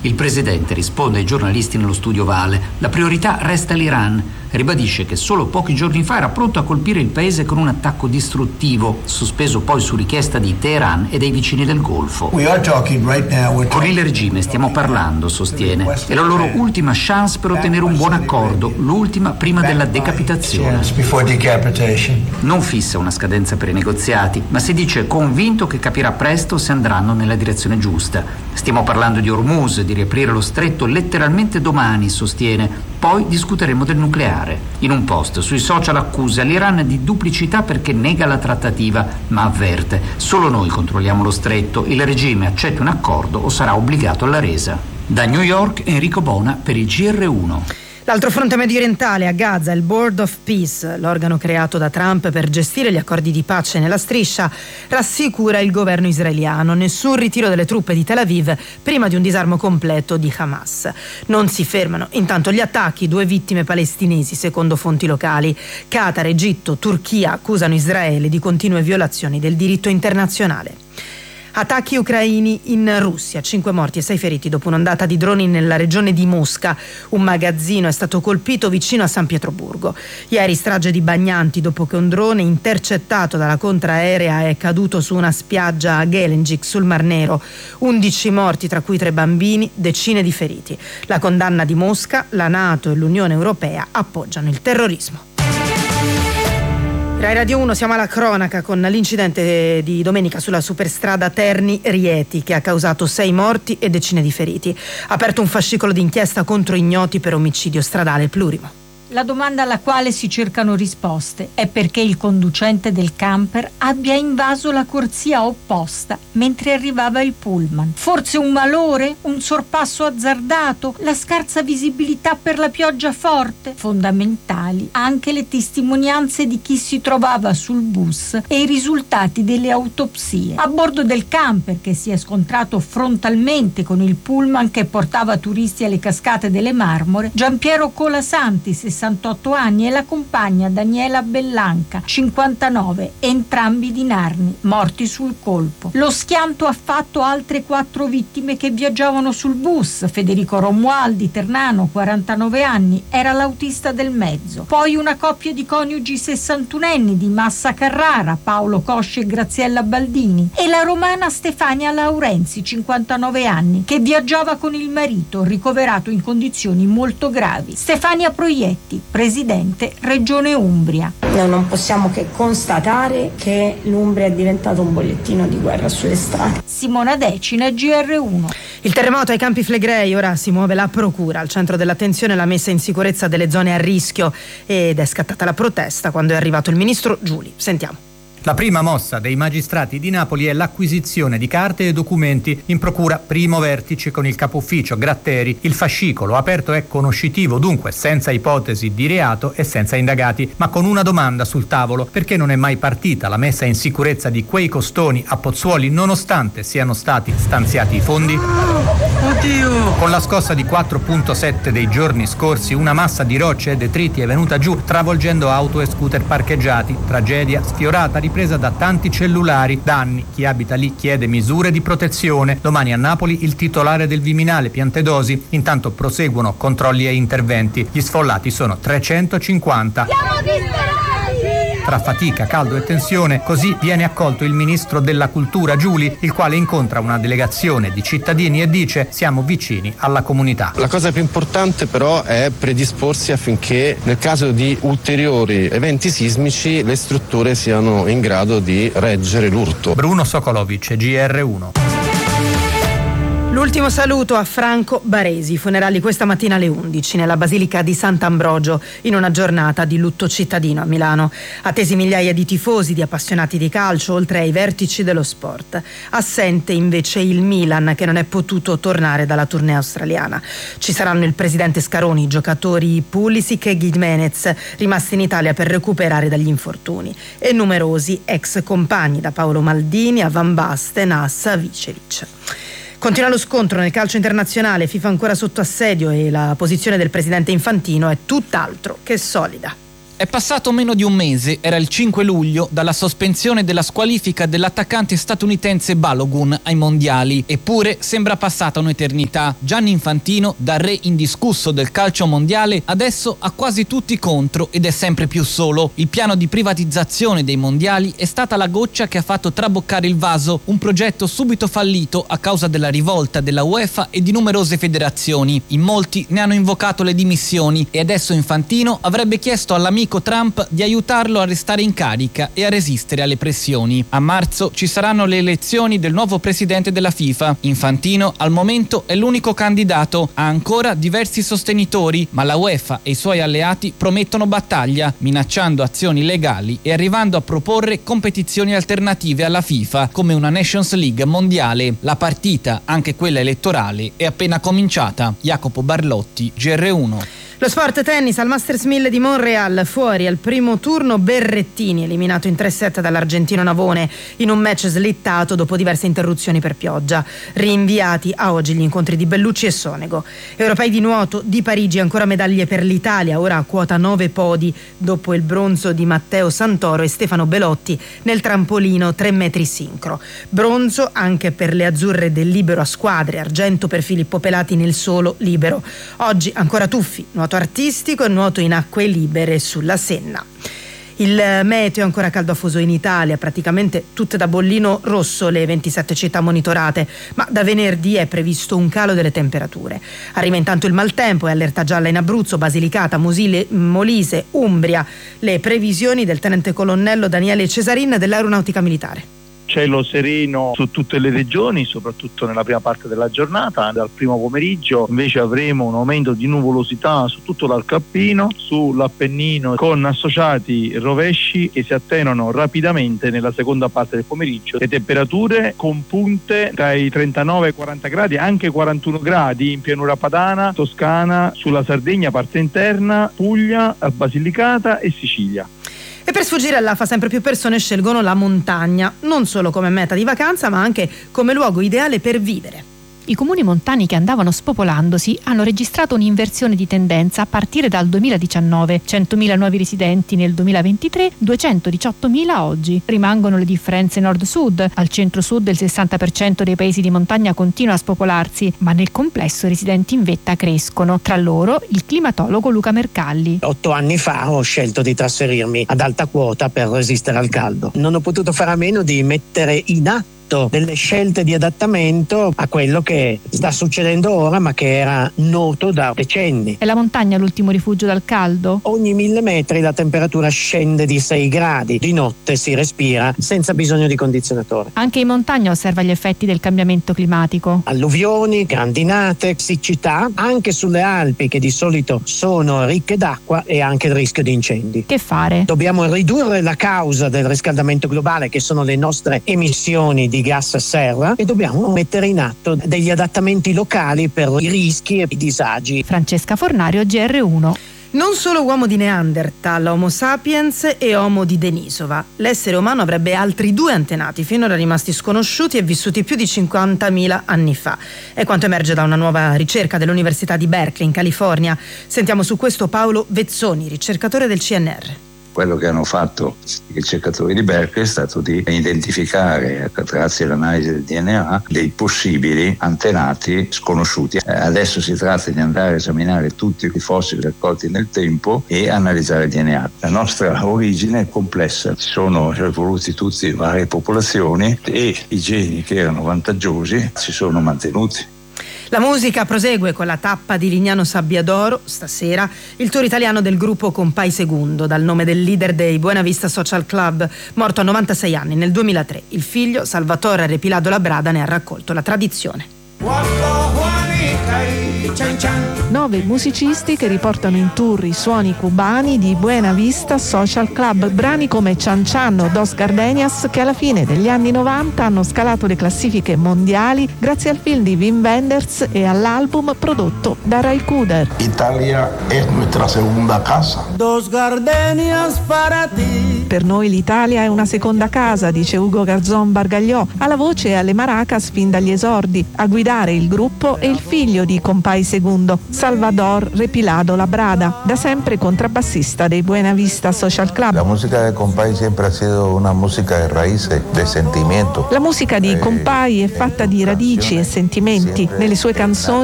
Il presidente risponde ai giornalisti nello studio Vale. La priorità resta l'Iran. Ribadisce che solo pochi giorni fa era pronto a colpire il paese con un attacco distruttivo, sospeso poi su richiesta di Teheran e dei vicini del Golfo. Con il regime stiamo parlando, sostiene. È la loro ultima chance per ottenere un buon accordo, l'ultima prima della decapitazione. Non fissa una scadenza per i negoziati, ma si dice convinto che capirà presto se andranno nella direzione giusta. Stiamo parlando di Hormuz, di riaprire lo stretto letteralmente domani, sostiene. Poi discuteremo del nucleare. In un post sui social accusa l'Iran di duplicità perché nega la trattativa, ma avverte: solo noi controlliamo lo stretto, il regime accetta un accordo o sarà obbligato alla resa. Da New York, Enrico Bona per il GR1. L'altro fronte mediorientale, a Gaza, il Board of Peace, l'organo creato da Trump per gestire gli accordi di pace nella striscia, rassicura il governo israeliano: nessun ritiro delle truppe di Tel Aviv prima di un disarmo completo di Hamas. Non si fermano intanto gli attacchi, 2 vittime palestinesi secondo fonti locali. Qatar, Egitto, Turchia accusano Israele di continue violazioni del diritto internazionale. Attacchi ucraini in Russia, 5 morti e 6 feriti dopo un'ondata di droni nella regione di Mosca. Un magazzino è stato colpito vicino a San Pietroburgo. Ieri strage di bagnanti dopo che un drone intercettato dalla contraerea è caduto su una spiaggia a Gelendzhik sul Mar Nero. 11 morti, tra cui 3 bambini, decine di feriti. La condanna di Mosca, la NATO e l'Unione Europea appoggiano il terrorismo. Rai Radio 1, siamo alla cronaca con l'incidente di domenica sulla superstrada Terni-Rieti che ha causato 6 morti e decine di feriti. Aperto un fascicolo d'inchiesta contro ignoti per omicidio stradale plurimo. La domanda alla quale si cercano risposte è perché il conducente del camper abbia invaso la corsia opposta mentre arrivava il pullman. Forse un malore? Un sorpasso azzardato? La scarsa visibilità per la pioggia forte? Fondamentali anche le testimonianze di chi si trovava sul bus e i risultati delle autopsie. A bordo del camper, che si è scontrato frontalmente con il pullman che portava turisti alle cascate delle Marmore, Giampiero Colasanti, 68 anni, e la compagna Daniela Bellanca, 59, entrambi di Narni, morti sul colpo. Lo schianto ha fatto altre 4 vittime che viaggiavano sul bus. Federico Romualdi, ternano, 49 anni, era l'autista del mezzo. Poi una coppia di coniugi 61enni di Massa Carrara, Paolo Cosci e Graziella Baldini, e la romana Stefania Laurenzi, 59 anni, che viaggiava con il marito, ricoverato in condizioni molto gravi. Stefania Proietti, presidente Regione Umbria. Noi non possiamo che constatare che l'Umbria è diventato un bollettino di guerra sulle strade. Simona Decina, GR1. Il terremoto ai Campi Flegrei, ora si muove la procura. Al centro dell'attenzione la messa in sicurezza delle zone a rischio, ed è scattata la protesta quando è arrivato il ministro Giuli. Sentiamo. La prima mossa dei magistrati di Napoli è l'acquisizione di carte e documenti. In procura primo vertice con il capo ufficio Gratteri. Il fascicolo aperto è conoscitivo, dunque senza ipotesi di reato e senza indagati, ma con una domanda sul tavolo: perché non è mai partita la messa in sicurezza di quei costoni a Pozzuoli nonostante siano stati stanziati i fondi? Oddio! Con la scossa di 4.7 dei giorni scorsi una massa di rocce e detriti è venuta giù travolgendo auto e scooter parcheggiati. Tragedia sfiorata, ripresa da tanti cellulari. Da anni chi abita lì chiede misure di protezione. Domani a Napoli il titolare del Viminale, Piantedosi. Intanto proseguono controlli e interventi. Gli sfollati sono 350. Siamo disperati! Tra fatica, caldo e tensione, così viene accolto il ministro della cultura Giuli, il quale incontra una delegazione di cittadini e dice: siamo vicini alla comunità. La cosa più importante però è predisporsi affinché nel caso di ulteriori eventi sismici le strutture siano in grado di reggere l'urto. Bruno Sokolovic, GR1. L'ultimo saluto a Franco Baresi, funerali questa mattina alle 11 nella Basilica di Sant'Ambrogio, in una giornata di lutto cittadino a Milano. Attesi migliaia di tifosi, di appassionati di calcio, oltre ai vertici dello sport. Assente invece il Milan, che non è potuto tornare dalla tournée australiana. Ci saranno il presidente Scaroni, i giocatori Pulisic e Gimenez, rimasti in Italia per recuperare dagli infortuni, e numerosi ex compagni, da Paolo Maldini a Van Basten a Savicevic. Continua lo scontro nel calcio internazionale, FIFA ancora sotto assedio e la posizione del presidente Infantino è tutt'altro che solida. È È passato meno di un mese, era il 5 luglio, dalla sospensione della squalifica dell'attaccante statunitense Balogun ai mondiali. Eppure sembra passata un'eternità. Gianni Infantino, da re indiscusso del calcio mondiale, adesso ha quasi tutti contro ed è sempre più solo. Il piano di privatizzazione dei mondiali è stata la goccia che ha fatto traboccare il vaso, un progetto subito fallito a causa della rivolta della UEFA e di numerose federazioni. In molti ne hanno invocato le dimissioni e adesso Infantino avrebbe chiesto all'amico Trump di aiutarlo a restare in carica e a resistere alle pressioni. A marzo ci saranno le elezioni del nuovo presidente della FIFA. Infantino al momento è l'unico candidato, ha ancora diversi sostenitori, ma la UEFA e i suoi alleati promettono battaglia, minacciando azioni legali e arrivando a proporre competizioni alternative alla FIFA, come una Nations League mondiale. La partita, anche quella elettorale, è appena cominciata. Jacopo Barlotti, GR1. Lo sport tennis al Masters 1000 di Montreal, fuori al primo turno Berrettini, eliminato in 3-7 dall'argentino Navone in un match slittato dopo diverse interruzioni per pioggia. Rinviati a oggi gli incontri di Bellucci e Sonego. Europei di nuoto di Parigi, ancora medaglie per l'Italia, ora a quota 9 podi dopo il bronzo di Matteo Santoro e Stefano Belotti nel trampolino 3 metri sincro. Bronzo anche per le azzurre del libero a squadre, argento per Filippo Pelati nel solo libero. Oggi ancora tuffi, nuoto artistico e nuoto in acque libere sulla Senna. Il meteo è ancora caldo afoso in Italia, praticamente tutte da bollino rosso le 27 città monitorate, ma da venerdì è previsto un calo delle temperature. Arriva intanto il maltempo e allerta gialla in Abruzzo, Basilicata, Molise, Umbria. Le previsioni del tenente colonnello Daniele Cesarin dell'Aeronautica Militare. Cielo sereno su tutte le regioni, soprattutto nella prima parte della giornata. Dal primo pomeriggio invece avremo un aumento di nuvolosità su tutto l'arco alpino, sull'Appennino, con associati rovesci che si attenuano rapidamente nella seconda parte del pomeriggio. Le temperature con punte tra i 39 e i 40 gradi, anche 41 gradi in pianura padana, Toscana, sulla Sardegna, parte interna, Puglia, Basilicata e Sicilia. E per sfuggire all'afa sempre più persone scelgono la montagna, non solo come meta di vacanza ma anche come luogo ideale per vivere. I comuni montani che andavano spopolandosi hanno registrato un'inversione di tendenza a partire dal 2019, 100.000 nuovi residenti nel 2023, 218.000 oggi. Rimangono le differenze nord-sud, al centro-sud il 60% dei paesi di montagna continua a spopolarsi, ma nel complesso i residenti in vetta crescono. Tra loro il climatologo Luca Mercalli. 8 anni fa ho scelto di trasferirmi ad alta quota per resistere al caldo. Non ho potuto fare a meno di mettere in atto delle scelte di adattamento a quello che sta succedendo ora ma che era noto da decenni. È la montagna l'ultimo rifugio dal caldo? Ogni 1000 metri la temperatura scende di 6 gradi, di notte si respira senza bisogno di condizionatore. Anche in montagna osserva gli effetti del cambiamento climatico. Alluvioni, grandinate, siccità, anche sulle Alpi che di solito sono ricche d'acqua e anche il rischio di incendi. Che fare? Dobbiamo ridurre la causa del riscaldamento globale che sono le nostre emissioni di gas serra e dobbiamo mettere in atto degli adattamenti locali per i rischi e i disagi. Francesca Fornario, GR1. Non solo uomo di Neanderthal, Homo sapiens e Homo di Denisova. L'essere umano avrebbe altri 2 antenati, finora rimasti sconosciuti e vissuti più di 50.000 anni fa. È quanto emerge da una nuova ricerca dell'Università di Berkeley in California. Sentiamo su questo Paolo Vezzoni, ricercatore del CNR. Quello che hanno fatto i ricercatori di Berkeley è stato di identificare, grazie all'analisi del DNA, dei possibili antenati sconosciuti. Adesso si tratta di andare a esaminare tutti i fossili raccolti nel tempo e analizzare il DNA. La nostra origine è complessa, ci sono evoluti tutte varie popolazioni e i geni che erano vantaggiosi si sono mantenuti. La musica prosegue con la tappa di Lignano Sabbiadoro, stasera, il tour italiano del gruppo Compai Segundo, dal nome del leader dei Buena Vista Social Club, morto a 96 anni nel 2003. Il figlio, Salvatore Arrepilado Labrada, ne ha raccolto la tradizione. 9 musicisti che riportano in tour i suoni cubani di Buena Vista Social Club, brani come Chan Chan o Dos Gardenias che alla fine degli anni 90 hanno scalato le classifiche mondiali grazie al film di Wim Wenders e all'album prodotto da Ray Cooder. Italia es nuestra segunda casa. Dos gardenias para ti. Per noi l'Italia è una seconda casa, dice Ugo Garzón Bargagliò, alla voce e alle maracas fin dagli esordi. A guidare il gruppo è il figlio di Compay Segundo, Salvador Repilado Labrada, da sempre contrabbassista dei Buena Vista Social Club. La musica de Compay sempre ha sido una musica de raíces, de sentimiento. La musica di Compay è fatta di radici e sentimenti. Nelle sue canzoni